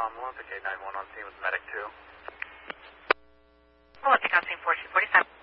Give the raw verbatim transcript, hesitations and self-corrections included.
Olympic eight nine one on scene with medic two. Olympic on scene four two forty-seven.